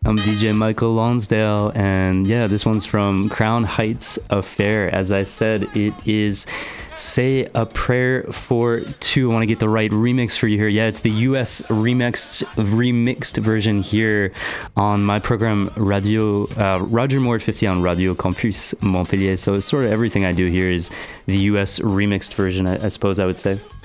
I'm DJ Michael Lonsdale, and yeah, this one's from Crown Heights Affair. As I said, it is Say a Prayer for Two. I want to get the right remix for you here. Yeah, it's the US remixed version here on my program Radio Roger Moore at 50 on Radio Campus Montpellier. So it's sort of everything I do here is the US remixed version, I suppose I would say.